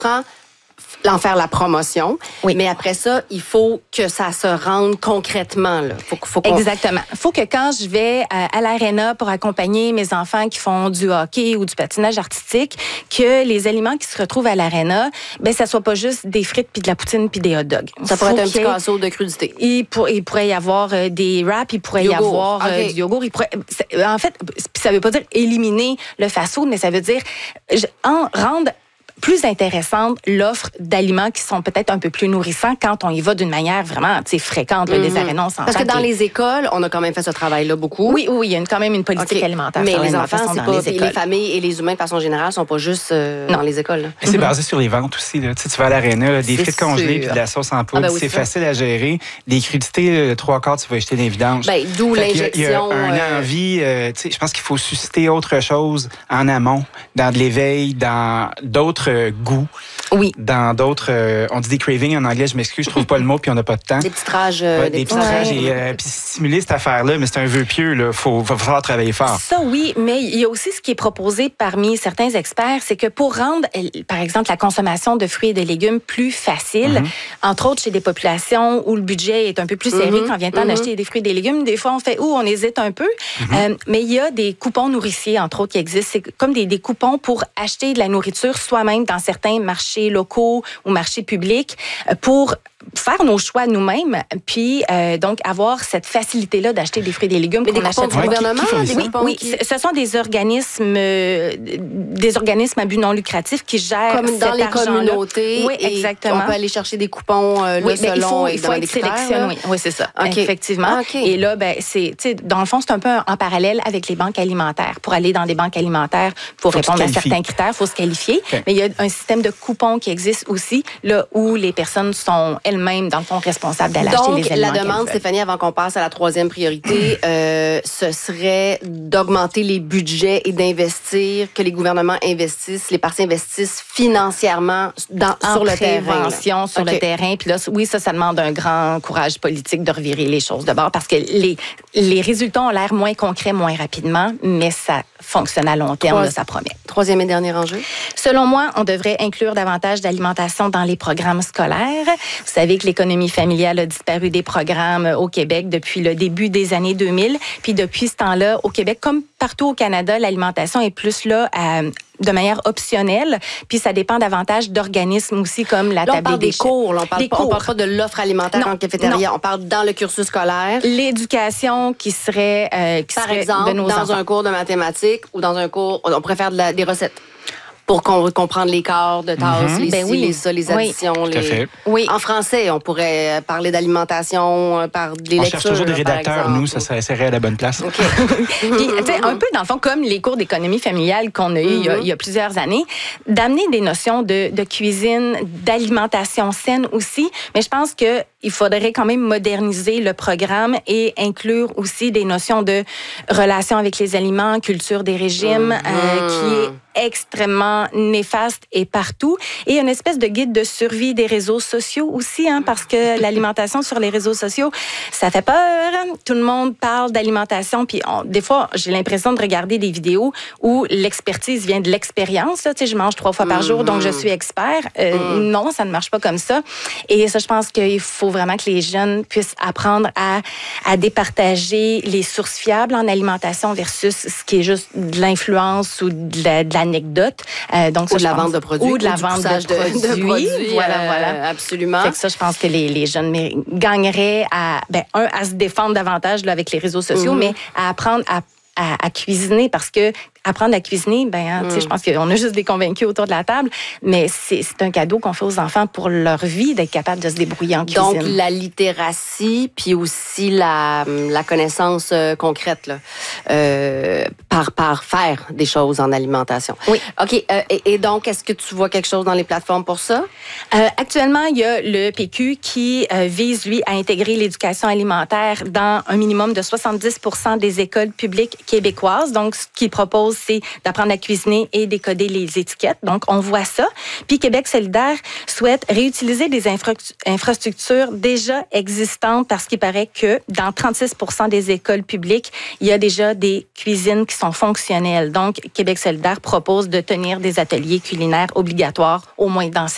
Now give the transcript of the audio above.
en faire la promotion. Oui. Mais après ça, il faut que ça se rende concrètement. Là. Exactement. Il faut que quand je vais à l'aréna pour accompagner mes enfants qui font du hockey ou du patinage artistique, que les aliments qui se retrouvent à l'aréna, ça soit pas juste des frites puis de la poutine puis des hot dogs. Ça pourrait être un petit casseau de crudité. Il pourrait y avoir des wraps, il pourrait y avoir du yogourt. En fait, ça veut pas dire éliminer le fast-food, mais ça veut dire rendre plus intéressante l'offre d'aliments qui sont peut-être un peu plus nourrissants quand on y va d'une manière vraiment fréquente. Les arénas, on s'entend. Parce que dans les écoles, on a quand même fait ce travail-là beaucoup. Oui, il y a quand même une politique alimentaire. Mais les enfants, c'est pas... Les familles et les humains, de façon générale, sont pas juste dans les écoles. C'est basé sur les ventes aussi. Là. Tu vas à l'aréna, des frites congelées puis de la sauce en poudre, c'est facile à gérer. Les crudités, 3/4, tu vas jeter dans les vidanges. D'où l'injection. Il y a une envie... je pense qu'il faut susciter autre chose en amont, dans de l'éveil, dans d'autres goûts. Oui. Dans d'autres... on dit des cravings en anglais, je m'excuse, je trouve pas le mot, puis on n'a pas de temps. Des petits trages. Des petits trages. Et puis stimuler cette affaire-là, mais c'est un vœu pieux, là. Va falloir travailler fort. Ça, oui, mais il y a aussi ce qui est proposé parmi certains experts, c'est que pour rendre, par exemple, la consommation de fruits et de légumes plus facile, entre autres chez des populations où le budget est un peu plus serré quand vient le temps d'acheter des fruits et des légumes, des fois, on hésite un peu. Mais il y a des coupons nourriciers, entre autres, qui existent. C'est comme des coupons pour acheter de la nourriture soi-même dans certains marchés locaux ou marchés publics pour faire nos choix nous-mêmes, puis donc avoir cette facilité-là d'acheter des fruits et des légumes. Mais des coupons du gouvernement? Oui, ce sont des organismes à but non lucratif qui gèrent comme dans les communautés. Oui, exactement. On peut aller chercher des coupons selon il faut être sélectionné. Oui, c'est ça. Effectivement. Et là, dans le fond, c'est un peu en parallèle avec les banques alimentaires. Pour aller dans des banques alimentaires, pour répondre à certains critères, il faut se qualifier. Mais il y a un système de coupons qui existe aussi, là où les personnes sont elles-mêmes, dans le fond, responsables d'aller acheter les aliments. Donc, la demande, Stéphanie, avant qu'on passe à la troisième priorité, ce serait d'augmenter les budgets et d'investir, que les gouvernements investissent, les partis investissent financièrement sur le terrain. Sur le terrain. Puis là, oui, ça demande un grand courage politique de revirer les choses de bord parce que les résultats ont l'air moins concrets, moins rapidement, mais ça fonctionne à long terme, ça promet. Troisième et dernier enjeu? Selon moi, on devrait inclure davantage d'alimentation dans les programmes scolaires. Vous savez que l'économie familiale a disparu des programmes au Québec depuis le début des années 2000. Puis depuis ce temps-là, au Québec, comme partout au Canada, l'alimentation est plus là de manière optionnelle. Puis ça dépend davantage d'organismes aussi comme la table des cours. On parle pas de l'offre alimentaire en cafétéria. Non. On parle dans le cursus scolaire. L'éducation qui serait par exemple, de nos dans enfants. Un cours de mathématiques ou dans un cours, on pourrait faire des recettes. Pour comprendre les quarts de tasses, les additions. Oui. En français, on pourrait parler d'alimentation par des lectures. On cherche toujours des rédacteurs, nous, ça serait à la bonne place. Okay. Puis, un peu, dans le fond, comme les cours d'économie familiale qu'on a eu il y a plusieurs années, d'amener des notions de cuisine, d'alimentation saine aussi. Mais je pense qu'il faudrait quand même moderniser le programme et inclure aussi des notions de relation avec les aliments, culture des régimes, qui est extrêmement néfaste et partout. Et une espèce de guide de survie des réseaux sociaux aussi, parce que l'alimentation sur les réseaux sociaux, ça fait peur. Tout le monde parle d'alimentation. Puis des fois, j'ai l'impression de regarder des vidéos où l'expertise vient de l'expérience. Là. Je mange 3 fois par jour, donc je suis expert. Non, ça ne marche pas comme ça. Et ça, je pense qu'il faut vraiment que les jeunes puissent apprendre à départager les sources fiables en alimentation versus ce qui est juste de l'influence ou de l'anecdote. Donc, ça, ou de la vente de produits. Ou de la vente de produits. Voilà. Absolument. Fait que ça, je pense que les jeunes gagneraient à se défendre davantage là, avec les réseaux sociaux, mais à apprendre à cuisiner parce que apprendre à cuisiner, je pense qu'on a juste des convaincus autour de la table, mais c'est un cadeau qu'on fait aux enfants pour leur vie d'être capable de se débrouiller en cuisine. Donc, la littératie, puis aussi la connaissance concrète, là, par faire des choses en alimentation. Oui. OK. Et donc, est-ce que tu vois quelque chose dans les plateformes pour ça? Actuellement, il y a le PQ qui vise, lui, à intégrer l'éducation alimentaire dans un minimum de 70% des écoles publiques québécoises. Donc, ce qu'il propose, c'est d'apprendre à cuisiner et décoder les étiquettes. Donc, on voit ça. Puis, Québec solidaire souhaite réutiliser des infrastructures déjà existantes parce qu'il paraît que dans 36% des écoles publiques, il y a déjà des cuisines qui sont fonctionnelles. Donc, Québec solidaire propose de tenir des ateliers culinaires obligatoires au moins dans